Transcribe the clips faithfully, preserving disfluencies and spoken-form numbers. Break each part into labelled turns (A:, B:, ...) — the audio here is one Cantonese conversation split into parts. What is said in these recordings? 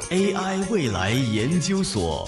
A: A I 未来研究所。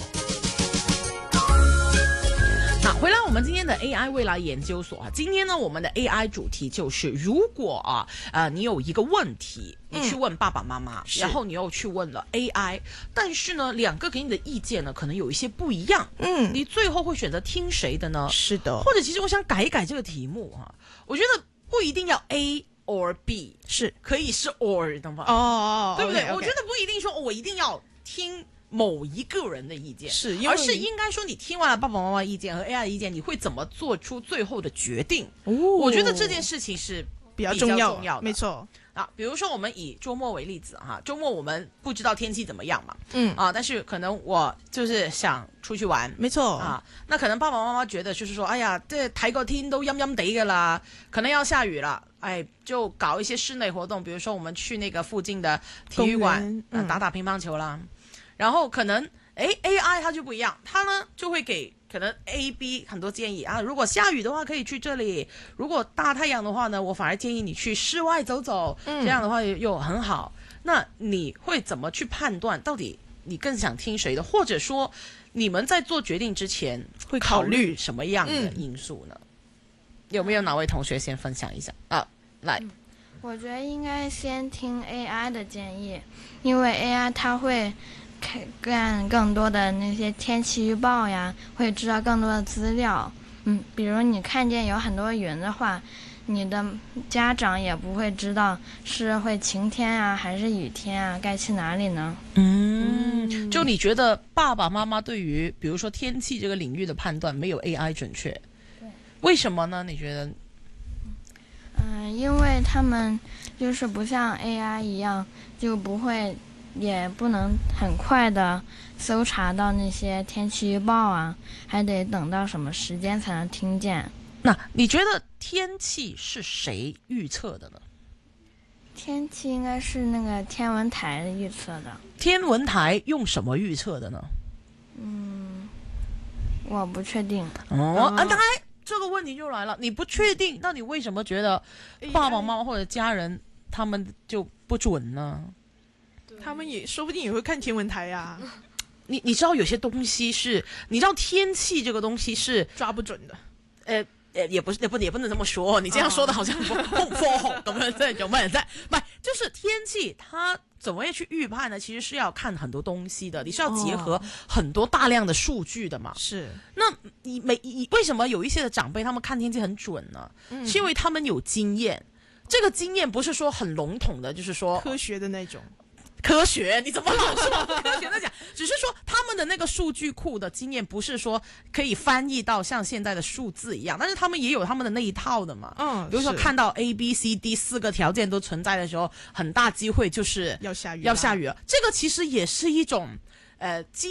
B: 那回来我们今天的 A I 未来研究所啊，今天呢我们的 A I 主题就是，如果啊呃你有一个问题，你去问爸爸妈妈，嗯、然后你又去问了 A I， 但是呢两个给你的意见呢可能有一些不一样，嗯，你最后会选择听谁的呢？
C: 是的，
B: 或者其实我想改一改这个题目哈、啊，我觉得不一定要 A or B，
C: 是
B: 可以是 or 的嘛？
C: 哦，
B: 对不对？
C: okay, okay.
B: 我觉得不一定说、哦、我一定要听某一个人的意见，
C: 是，因为
B: 而是应该说你听完了爸爸妈妈意见和 A I 的意见，你会怎么做出最后的决定？哦，我觉得这件事情是
C: 比较重要，
B: 重要的，
C: 没错。
B: 啊，比如说我们以周末为例子哈，周末我们不知道天气怎么样嘛，
C: 嗯
B: 啊，但是可能我就是想出去玩，
C: 没错
B: 啊，那可能爸爸妈妈觉得就是说，哎呀，这睇個天都陰陰地噶啦，可能要下雨了，哎，就搞一些室内活動，比如說我們去那個附近的體育館、嗯呃、打打乒乓球啦，然後可能誒 A I 它就不一樣，它呢就會給可能 A、B 很多建議啊，如果下雨的話可以去這裡，如果大太陽的話呢，我反而建議你去室外走走，嗯、這樣的話又很好。那你會怎麼去判斷到底你更想聽誰的，或者說你們在做決定之前會考慮什麼樣的因素呢？嗯、有沒有哪位同學先分享一下啊？來、嗯，
D: 我覺得應該先聽 A I 的建議，因為 A I 它會看更多的那些天氣預報呀，會知道更多的資料。嗯，比如你看見有很多雲的話，你的家長也不會知道是會晴天啊還是雨天啊，該去哪裡呢？
B: 嗯，就你覺得爸爸媽媽對於比如說天氣這個領域的判斷沒有 A I 準確？對，為什麼呢？你覺得？
D: 嗯、呃，因為他們就是不像 A I 一樣，就不會也不能很快的搜查到那些天氣預報啊，還得等到什麼時間才能聽見。
B: 那你覺得天氣是誰預測的呢？
D: 天氣應該是那個天文台預測的。
B: 天文台用什麼預測的呢？
D: 嗯，我不確定。
B: 哦，啊，當然這個問題就來了，你不確定，那你為什麼覺得爸爸媽媽或者家人他們就不準呢？
C: 他們也說不定也會看天文台呀、啊。
B: 你你知道有些東西是，你知道天氣這個東西是
C: 抓不準的。
B: 呃呃，也不是，也不也不能這麼說，你這樣說的好像不科學咁樣，在有沒有在？不，就是天氣它怎麼樣去預判呢？其實是要看很多東西的，你是要結合很多大量的數據的嘛。是、哦，那你每你為什麼有一些的長輩他們看天氣很準呢？嗯、是因為他們有經驗，這個經驗不是說很籠統的，就是說
C: 科學的那種。
B: 科學，你怎麼老是往科學的講？只是說他們的那個數據庫的經驗，不是說可以翻譯到像現在的數字一樣，但是他們也有他們的那一套的嘛。嗯，比如說看到 A B C D 四個條件都存在的時候，很大機會就是
C: 要下雨，
B: 要下雨了。這個其實也是一種，呃。